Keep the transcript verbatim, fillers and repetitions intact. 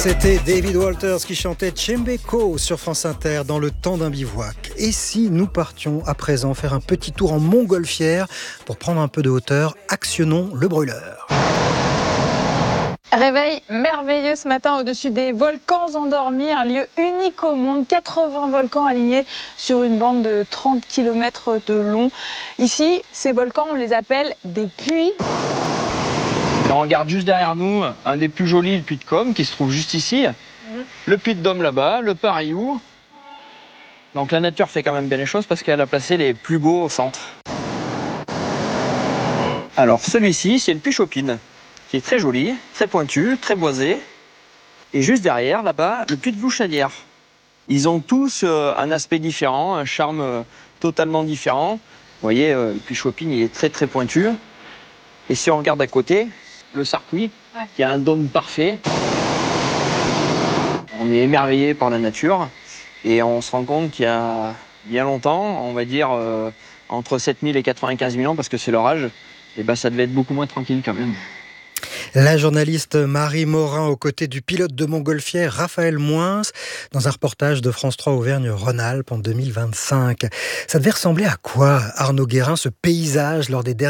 C'était David Walters qui chantait Tchembeko sur France Inter dans le temps d'un bivouac. Et si nous partions à présent faire un petit tour en montgolfière pour prendre un peu de hauteur, actionnons le brûleur. Réveil merveilleux ce matin au-dessus des volcans endormis, un lieu unique au monde, quatre-vingts volcans alignés sur une bande de trente kilomètres de long. Ici, ces volcans, on les appelle des puits. Et on regarde juste derrière nous un des plus jolis, le puits de Com, qui se trouve juste ici. Mmh. Le puits de Dôme là-bas, le Pariou. Donc la nature fait quand même bien les choses parce qu'elle a placé les plus beaux au centre. Alors celui-ci, c'est le puits Chopine, qui est très joli, très pointu, très boisé. Et juste derrière, là-bas, le puits de Louchadière. Ils ont tous euh, un aspect différent, un charme euh, totalement différent. Vous voyez, euh, le puits Chopine, il est très très pointu. Et si on regarde à côté, le Sarpuy, ouais, qui a un dôme parfait. On est émerveillé par la nature et on se rend compte qu'il y a bien longtemps, on va dire euh, entre sept mille et quatre-vingt-quinze mille ans, parce que c'est leur âge, et ben ça devait être beaucoup moins tranquille quand même. La journaliste Marie Morin aux côtés du pilote de montgolfière Raphaël Moins dans un reportage de France trois Auvergne-Rhône-Alpes en deux mille vingt-cinq. Ça devait ressembler à quoi, Arnaud Guérin, ce paysage lors des derniers